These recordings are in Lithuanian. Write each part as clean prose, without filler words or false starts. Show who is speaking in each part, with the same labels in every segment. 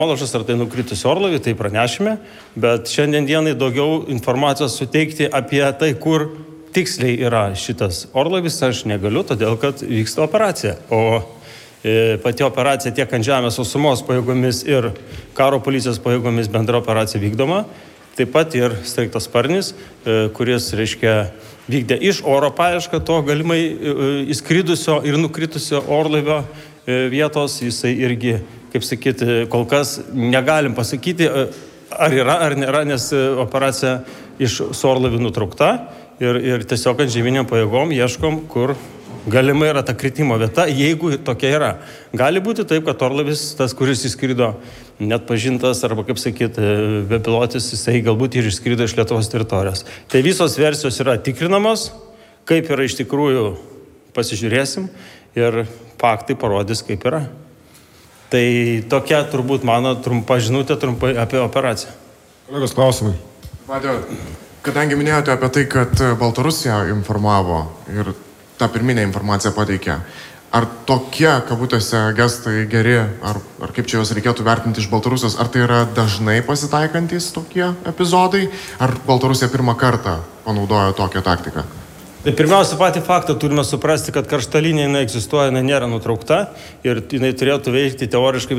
Speaker 1: Nuolaužas ar tai nukritusi orlaivį, tai pranešime, bet šiandien dienai daugiau informacijos suteikti apie tai, kur tiksliai yra šitas orlaivis, aš negaliu, todėl kad vyksta operacija. O pati operacija tiek ant žemės sausumos pajėgomis ir karo policijos pajėgomis bendra operacija vykdoma. Taip pat ir sraigtasparnis, kuris, vykdė iš oro paiešką to galimai įskridusio ir nukritusio orlaivio vietos. Jisai irgi, kaip sakyti, kol kas negalim pasakyti, ar yra, ar nėra, nes operacija su orlaiviu nutraukta ir tiesiog ant žeminiam pajėgom ieškom, kur galimai yra ta kritimo vieta, jeigu tokia yra. Gali būti taip, kad orlaivis, tas, kuris įskrido net pažintas, arba, kaip sakyti, bepilotis, jisai galbūt ir išskrido iš Lietuvos teritorijos. Tai visos versijos yra tikrinamos, kaip yra iš tikrųjų pasižiūrėsim ir faktai parodys, kaip yra. Tai tokia turbūt mano trumpa žinutė trumpai apie operaciją.
Speaker 2: Kolegos, klausimai.
Speaker 3: Vadė, kadangi minėjote apie tai, kad Baltarusija informavo ir tą pirminę informaciją pateikė, ar tokie, kabutėse, gestai geri, ar kaip čia juos reikėtų vertinti iš Baltarusijos, ar tai yra dažnai pasitaikantis tokie epizodai, ar Baltarusija pirmą kartą panaudojo tokią taktiką?
Speaker 1: Tai pirmiausia, patį faktą turime suprasti, kad karšta linija egzistuoja, nėra nutraukta ir jinai turėtų veikti teoriškai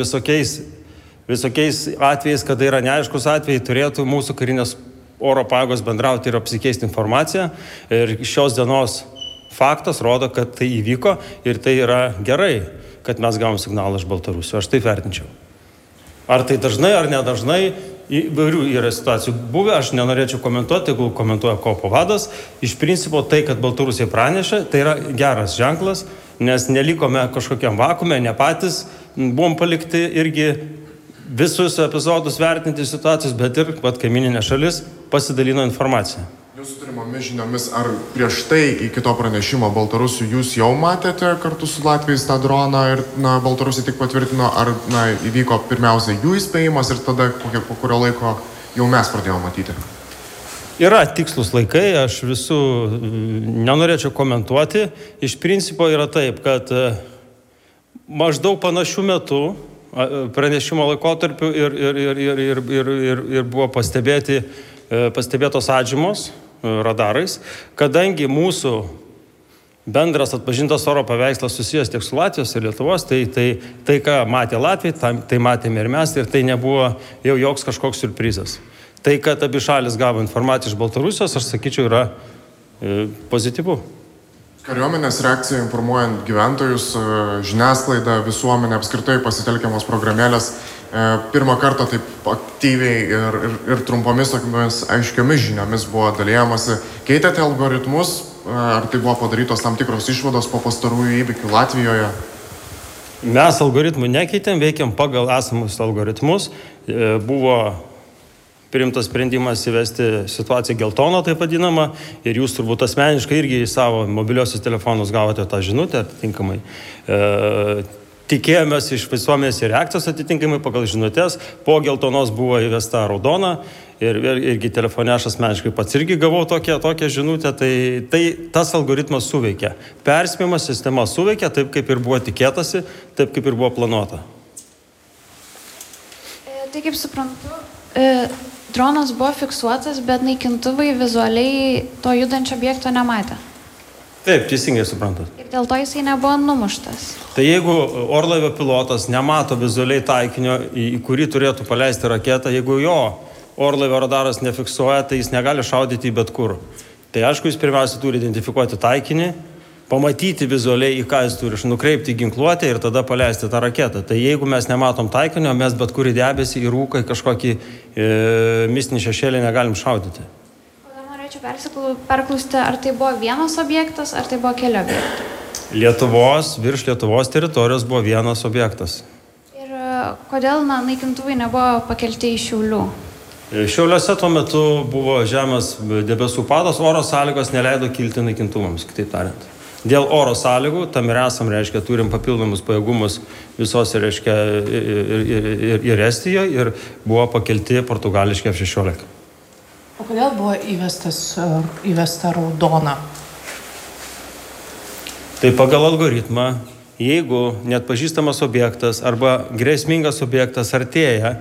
Speaker 1: visokiais atvejais, kada yra neaiškus atvejai, turėtų mūsų karinės oro pajėgos bendrauti ir apsikeisti informaciją. Ir šios dienos faktas rodo, kad tai įvyko ir tai yra gerai, kad mes gavom signalą iš Baltarusijos. Aš taip vertinčiau. Ar tai dažnai, ar nedažnai, įvairių yra situacijų buvę, aš nenorėčiau komentuoti, jeigu komentuoja Kopo vadas. Iš principo tai, kad Baltarusija pranešė, tai yra geras ženklas, nes nelikome kažkokiam vakume, ne patys buvom palikti irgi visus epizodus vertinti situacijos, bet ir kaimininė šalis pasidalino informaciją.
Speaker 3: Jūsų turimomis žiniomis, ar prieš tai iki to pranešimo Baltarusių jūs jau matėte kartu su Latvijais tą droną ir Baltarusija tik patvirtino, ar įvyko pirmiausia jų įspėjimas ir tada po kurio laiko jau mes pradėjome matyti?
Speaker 1: Yra tikslus laikai, aš visų nenorėčiau komentuoti. Iš principo yra taip, kad maždaug panašių metų pranešimo laikotarpiu ir buvo pastebėtos atžymos radarais, kadangi mūsų bendras atpažintas oro paveikslas susijęs tiek su Latvijos ir Lietuvos, tai ką matė Latvija, tai matėme ir mes, ir tai nebuvo jau joks kažkoks surprizas. Tai, kad abi šalis gavo informaciją iš Baltarusijos, aš sakyčiau, yra pozityvu.
Speaker 3: Kariuomenės reakcija informuojant gyventojus, žiniasklaidą, visuomenę, apskritai pasitelkiamos programėlės, pirmą kartą taip aktyviai ir trumpomis tokiamis aiškiomis žiniomis buvo dalijamasi. Keitėte algoritmus, ar tai buvo padarytos tam tikros išvados po pastarųjų įvykių Latvijoje?
Speaker 1: Mes algoritmų nekeitėm, veikiam pagal esamus algoritmus. Buvo priimtas sprendimas įvesti situaciją geltoną, taip vadinamą, ir jūs turbūt asmeniškai irgi į savo mobiliosius telefonus gavote tą žinutę atitinkamai. Tikėjomės iš visuomenės ir reakcijos atitinkamai pagal žinutės, po geltonos buvo įvesta raudona ir irgi telefone aš asmeniškai pats irgi gavau tokią žinutę, tai tas algoritmas suveikia. Perspėjimo sistema suveikia taip, kaip ir buvo tikėtasi, taip, kaip ir buvo planuota.
Speaker 4: Tai kaip suprantu, dronas buvo fiksuotas, bet naikintuvai vizualiai to judančio objekto nematė.
Speaker 1: Taip, teisingai suprantat.
Speaker 4: Ir dėl to jisai nebuvo numuštas.
Speaker 1: Tai jeigu orlaivio pilotas nemato vizualiai taikinio, į kurį turėtų paleisti raketą, jeigu jo orlaivio radaras nefiksuoja, tai jis negali šaudyti į bet kur. Tai aišku, jis pirmiausia turi identifikuoti taikinį, pamatyti vizualiai, į ką jis turi, nukreipti ginkluotę ir tada paleisti tą raketą. Tai jeigu mes nematom taikinio, mes bet kurį debesį, į rūką, į kažkokį mistinį šešėlį negalim šaudyti.
Speaker 4: Perklausti, ar tai buvo vienas objektas, ar tai buvo keli objektai?
Speaker 1: Virš Lietuvos teritorijos buvo vienas objektas.
Speaker 4: Ir kodėl naikintuvai nebuvo pakelti į Šiaulių?
Speaker 1: Šiauliuose tuo metu buvo žemas debesų padas, oro sąlygos neleido kilti naikintuvams, kitaip tariant. Dėl oro sąlygų, tam ir esam, turim papildomus pajėgumus visose, ir Estijoje, ir buvo pakelti portugališki F-16.
Speaker 5: O kodėl buvo įvesta raudona?
Speaker 1: Tai pagal algoritmą jeigu neatpažįstamas objektas arba grėsmingas objektas artėja